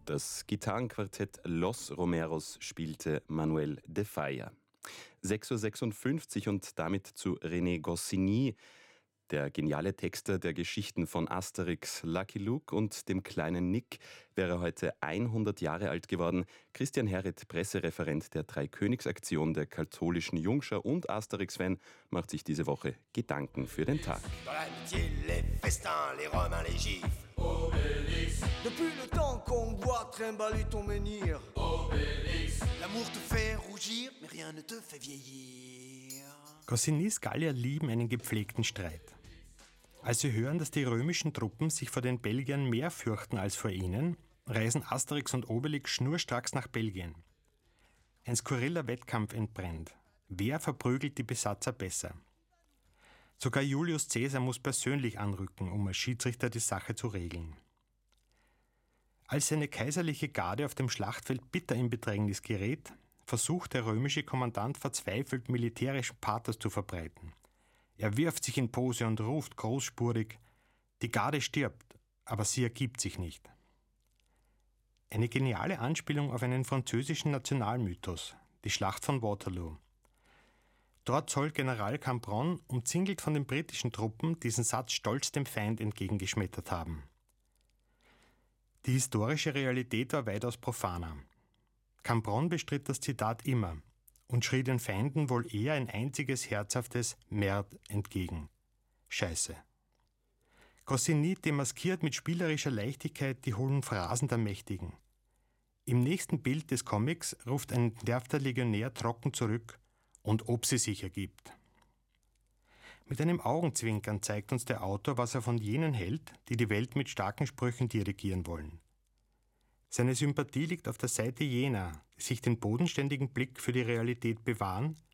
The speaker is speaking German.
Das Gitarrenquartett Los Romeros spielte Manuel de Falla. 6:56 Uhr und damit zu René Goscinny, der geniale Texter der Geschichten von Asterix, Lucky Luke und dem kleinen Nick, wäre heute 100 Jahre alt geworden. Christian Herret, Pressereferent der Dreikönigsaktion der katholischen Jungschar und Asterix-Fan, macht sich diese Woche Gedanken für den Tag. Dans l'amitié, les festins, les romains, les gifles. Obélix, Depuis le temps qu'on voit trimballer ton menhir. Obélix, L'amour te fait rougir, mais rien ne te fait vieillir. Goscinnys Gallier lieben einen gepflegten Streit. Als sie hören, dass die römischen Truppen sich vor den Belgiern mehr fürchten als vor ihnen, reisen Asterix und Obelix schnurstracks nach Belgien. Ein skurriler Wettkampf entbrennt. Wer verprügelt die Besatzer besser? Sogar Julius Caesar muss persönlich anrücken, um als Schiedsrichter die Sache zu regeln. Als seine kaiserliche Garde auf dem Schlachtfeld bitter in Bedrängnis gerät, versucht der römische Kommandant verzweifelt militärischen Pathos zu verbreiten. Er wirft sich in Pose und ruft großspurig: Die Garde stirbt, aber sie ergibt sich nicht. Eine geniale Anspielung auf einen französischen Nationalmythos, die Schlacht von Waterloo. Dort soll General Cambronne, umzingelt von den britischen Truppen, diesen Satz stolz dem Feind entgegengeschmettert haben. Die historische Realität war weitaus profaner. Cambronne bestritt das Zitat immer und schrie den Feinden wohl eher ein einziges herzhaftes Merde entgegen. Scheiße. Goscinny demaskiert mit spielerischer Leichtigkeit die hohlen Phrasen der Mächtigen. Im nächsten Bild des Comics ruft ein entnervter Legionär trocken zurück: Und ob sie sich ergibt. Mit einem Augenzwinkern zeigt uns der Autor, was er von jenen hält, die die Welt mit starken Sprüchen dirigieren wollen. Seine Sympathie liegt auf der Seite jener, die sich den bodenständigen Blick für die Realität bewahren